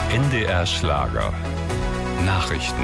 NDR Schlager. Nachrichten.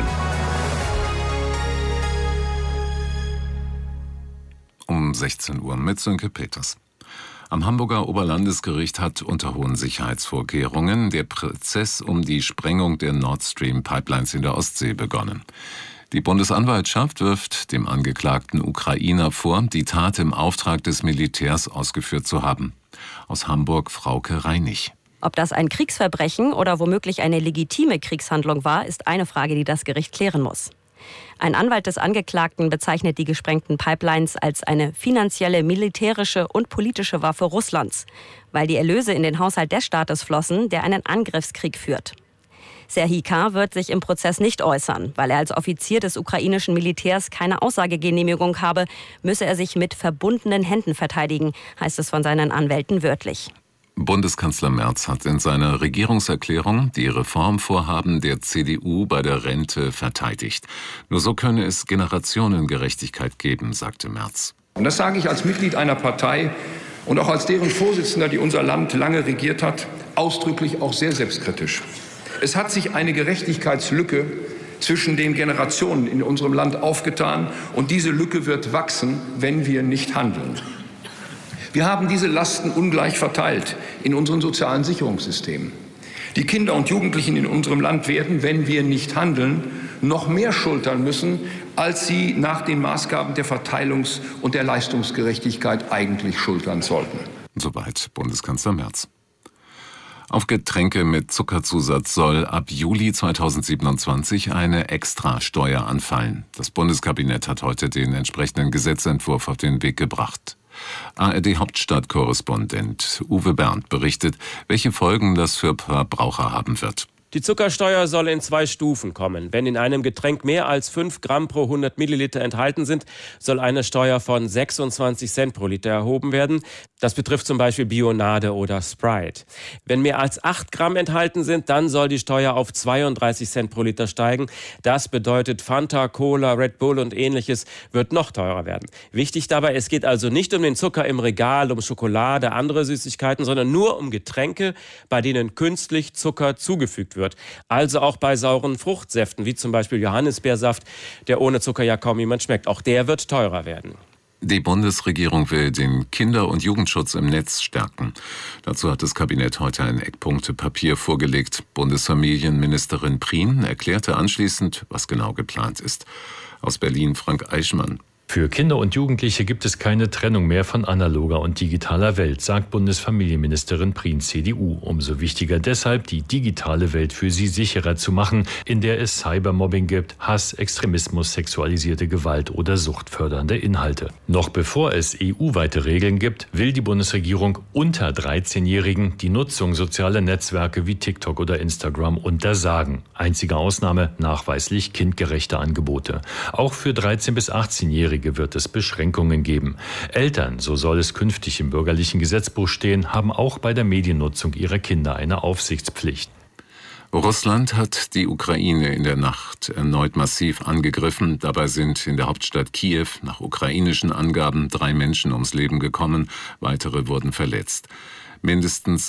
Um 16 Uhr mit Sönke Peters. Am Hamburger Oberlandesgericht hat unter hohen Sicherheitsvorkehrungen der Prozess um die Sprengung der Nord Stream Pipelines in der Ostsee begonnen. Die Bundesanwaltschaft wirft dem angeklagten Ukrainer vor, die Tat im Auftrag des Militärs ausgeführt zu haben. Aus Hamburg Frauke Reinig. Ob das ein Kriegsverbrechen oder womöglich eine legitime Kriegshandlung war, ist eine Frage, die das Gericht klären muss. Ein Anwalt des Angeklagten bezeichnet die gesprengten Pipelines als eine finanzielle, militärische und politische Waffe Russlands, weil die Erlöse in den Haushalt des Staates flossen, der einen Angriffskrieg führt. Serhii K. wird sich im Prozess nicht äußern. Weil er als Offizier des ukrainischen Militärs keine Aussagegenehmigung habe, müsse er sich mit verbundenen Händen verteidigen, heißt es von seinen Anwälten wörtlich. Bundeskanzler Merz hat in seiner Regierungserklärung die Reformvorhaben der CDU bei der Rente verteidigt. Nur so könne es Generationengerechtigkeit geben, sagte Merz. Und das sage ich als Mitglied einer Partei und auch als deren Vorsitzender, die unser Land lange regiert hat, ausdrücklich auch sehr selbstkritisch. Es hat sich eine Gerechtigkeitslücke zwischen den Generationen in unserem Land aufgetan, und diese Lücke wird wachsen, wenn wir nicht handeln. Wir haben diese Lasten ungleich verteilt in unseren sozialen Sicherungssystemen. Die Kinder und Jugendlichen in unserem Land werden, wenn wir nicht handeln, noch mehr schultern müssen, als sie nach den Maßgaben der Verteilungs- und der Leistungsgerechtigkeit eigentlich schultern sollten. Soweit Bundeskanzler Merz. Auf Getränke mit Zuckerzusatz soll ab Juli 2027 eine Extrasteuer anfallen. Das Bundeskabinett hat heute den entsprechenden Gesetzentwurf auf den Weg gebracht. ARD-Hauptstadtkorrespondent Uwe Bernd berichtet, welche Folgen das für Verbraucher haben wird. Die Zuckersteuer soll in 2 Stufen kommen. Wenn in einem Getränk mehr als 5 Gramm pro 100 Milliliter enthalten sind, soll eine Steuer von 26 Cent pro Liter erhoben werden. Das betrifft zum Beispiel Bionade oder Sprite. Wenn mehr als 8 Gramm enthalten sind, dann soll die Steuer auf 32 Cent pro Liter steigen. Das bedeutet, Fanta, Cola, Red Bull und Ähnliches wird noch teurer werden. Wichtig dabei, es geht also nicht um den Zucker im Regal, um Schokolade, andere Süßigkeiten, sondern nur um Getränke, bei denen künstlich Zucker zugefügt wird. Also auch bei sauren Fruchtsäften, wie zum Beispiel Johannisbeersaft, der ohne Zucker ja kaum jemand schmeckt. Auch der wird teurer werden. Die Bundesregierung will den Kinder- und Jugendschutz im Netz stärken. Dazu hat das Kabinett heute ein Eckpunktepapier vorgelegt. Bundesfamilienministerin Prien erklärte anschließend, was genau geplant ist. Aus Berlin Frank Eichmann. Für Kinder und Jugendliche gibt es keine Trennung mehr von analoger und digitaler Welt, sagt Bundesfamilienministerin Prien, CDU. Umso wichtiger deshalb, die digitale Welt für sie sicherer zu machen, in der es Cybermobbing gibt, Hass, Extremismus, sexualisierte Gewalt oder suchtfördernde Inhalte. Noch bevor es EU-weite Regeln gibt, will die Bundesregierung unter 13-Jährigen die Nutzung sozialer Netzwerke wie TikTok oder Instagram untersagen. Einzige Ausnahme, nachweislich kindgerechte Angebote. Auch für 13- bis 18-Jährige wird es Beschränkungen geben. Eltern, so soll es künftig im bürgerlichen Gesetzbuch stehen, haben auch bei der Mediennutzung ihrer Kinder eine Aufsichtspflicht. Russland hat die Ukraine in der Nacht erneut massiv angegriffen. Dabei sind in der Hauptstadt Kiew nach ukrainischen Angaben 3 Menschen ums Leben gekommen, weitere wurden verletzt. Mindestens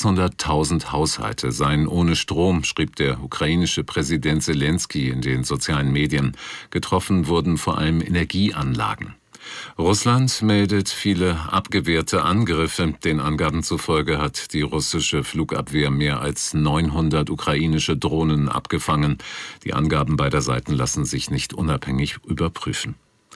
600.000 Haushalte seien ohne Strom, schrieb der ukrainische Präsident Selenskyj in den sozialen Medien. Getroffen wurden vor allem Energieanlagen. Russland meldet viele abgewehrte Angriffe. Den Angaben zufolge hat die russische Flugabwehr mehr als 900 ukrainische Drohnen abgefangen. Die Angaben beider Seiten lassen sich nicht unabhängig überprüfen.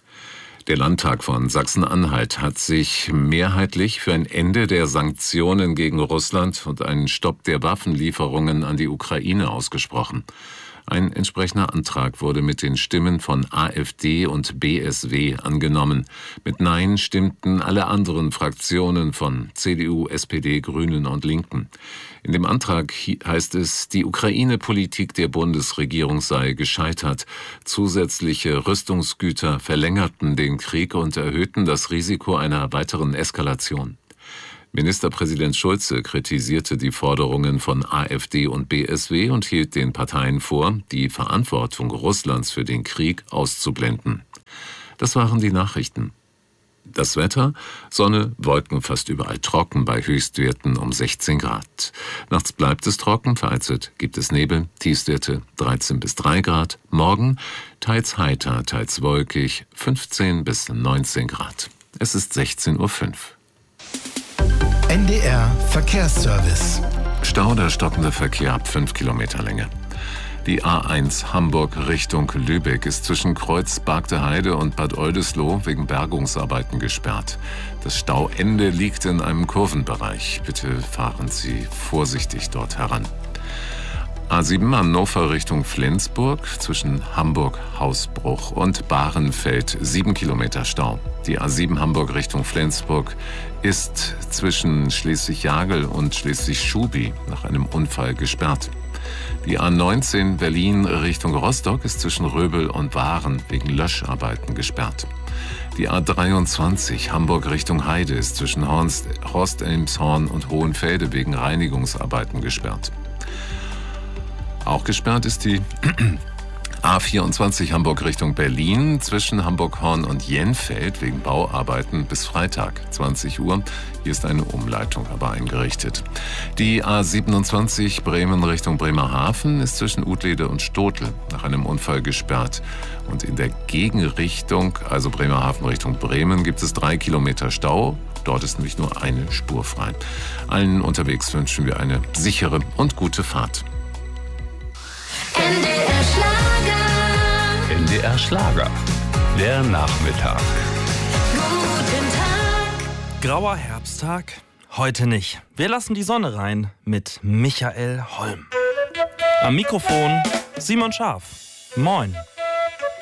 Der Landtag von Sachsen-Anhalt hat sich mehrheitlich für ein Ende der Sanktionen gegen Russland und einen Stopp der Waffenlieferungen an die Ukraine ausgesprochen. Ein entsprechender Antrag wurde mit den Stimmen von AfD und BSW angenommen. Mit Nein stimmten alle anderen Fraktionen von CDU, SPD, Grünen und Linken. In dem Antrag heißt es, die Ukraine-Politik der Bundesregierung sei gescheitert. Zusätzliche Rüstungsgüter verlängerten den Krieg und erhöhten das Risiko einer weiteren Eskalation. Ministerpräsident Schulze kritisierte die Forderungen von AfD und BSW und hielt den Parteien vor, die Verantwortung Russlands für den Krieg auszublenden. Das waren die Nachrichten. Das Wetter: Sonne, Wolken, fast überall trocken bei Höchstwerten um 16 Grad. Nachts bleibt es trocken, vereinzelt gibt es Nebel, Tiefstwerte 13 bis 3 Grad. Morgen teils heiter, teils wolkig, 15 bis 19 Grad. Es ist 16:05 Uhr. NDR Verkehrsservice. Stau oder stockender Verkehr ab 5 Kilometer Länge. Die A1 Hamburg Richtung Lübeck ist zwischen Kreuz Bargteheide und Bad Oldesloe wegen Bergungsarbeiten gesperrt. Das Stauende liegt in einem Kurvenbereich. Bitte fahren Sie vorsichtig dort heran. A7 Hannover Richtung Flensburg zwischen Hamburg-Hausbruch und Bahrenfeld 7 Kilometer Stau. Die A7 Hamburg Richtung Flensburg ist zwischen Schleswig-Jagel und Schleswig-Schubi nach einem Unfall gesperrt. Die A19 Berlin Richtung Rostock ist zwischen Röbel und Waren wegen Löscharbeiten gesperrt. Die A23 Hamburg Richtung Heide ist zwischen Horst-Elmshorn und Hohenfelde wegen Reinigungsarbeiten gesperrt. Auch gesperrt ist die A24 Hamburg Richtung Berlin zwischen Hamburg-Horn und Jenfeld wegen Bauarbeiten bis Freitag 20 Uhr. Hier ist eine Umleitung aber eingerichtet. Die A27 Bremen Richtung Bremerhaven ist zwischen Utlede und Stotel nach einem Unfall gesperrt. Und in der Gegenrichtung, also Bremerhaven Richtung Bremen, gibt es 3 Kilometer Stau. Dort ist nämlich nur eine Spur frei. Allen unterwegs wünschen wir eine sichere und gute Fahrt. NDR Schlager. NDR Schlager. Der Nachmittag. Guten Tag. Grauer Herbsttag? Heute nicht. Wir lassen die Sonne rein mit Michael Holm. Am Mikrofon Simon Scharf. Moin.